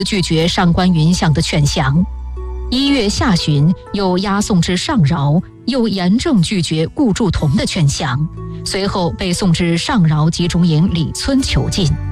拒绝上官云相的劝降。1月下旬，又押送至上饶，又严正拒绝顾祝同的劝降，随后被送至上饶集中营李村囚禁。